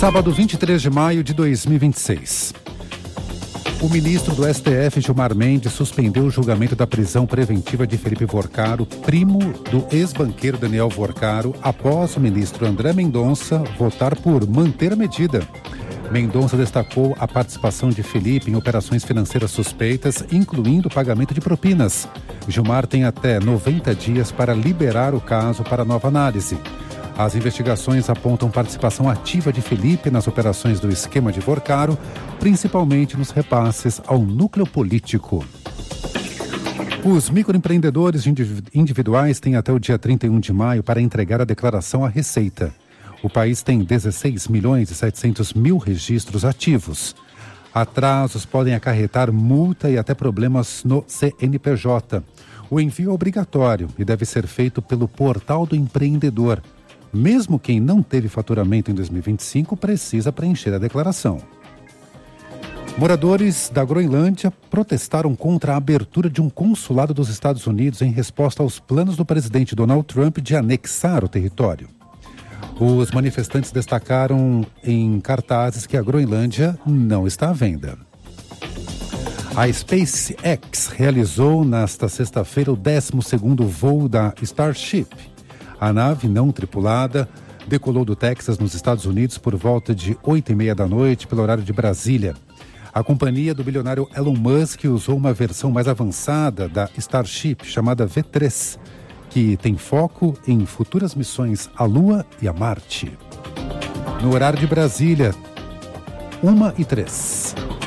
Sábado, 23 de maio de 2026. O ministro do STF, Gilmar Mendes, suspendeu o julgamento da prisão preventiva de Felipe Vorcaro, primo do ex-banqueiro Daniel Vorcaro, após o ministro André Mendonça votar por manter a medida. Mendonça destacou a participação de Felipe em operações financeiras suspeitas, incluindo o pagamento de propinas. Gilmar tem até 90 dias para liberar o caso para nova análise. As investigações apontam participação ativa de Felipe nas operações do esquema de Vorcaro, principalmente nos repasses ao núcleo político. Os microempreendedores individuais têm até o dia 31 de maio para entregar a declaração à Receita. O país tem 16.700.000 registros ativos. Atrasos podem acarretar multa e até problemas no CNPJ. O envio é obrigatório e deve ser feito pelo Portal do Empreendedor. Mesmo quem não teve faturamento em 2025 precisa preencher a declaração. Moradores da Groenlândia protestaram contra a abertura de um consulado dos Estados Unidos em resposta aos planos do presidente Donald Trump de anexar o território. Os manifestantes destacaram em cartazes que a Groenlândia não está à venda. A SpaceX realizou nesta sexta-feira o 12º voo da Starship. A nave não tripulada decolou do Texas, nos Estados Unidos, por volta de 8h30 da noite, pelo horário de Brasília. A companhia do bilionário Elon Musk usou uma versão mais avançada da Starship, chamada V3, que tem foco em futuras missões à Lua e a Marte. No horário de Brasília, 1h03.